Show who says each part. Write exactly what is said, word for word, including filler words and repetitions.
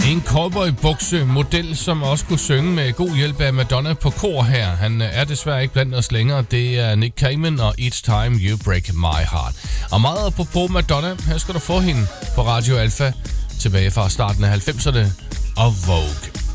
Speaker 1: En cowboy-bukse-model, som også kunne synge med god hjælp af Madonna på kor her. Han er desværre ikke blandt os længere. Det er Nick Cayman og Each Time You Break My Heart. Og meget apropos Madonna, her skal du få hende på Radio Alpha tilbage fra starten af halvfemserne og Vogue.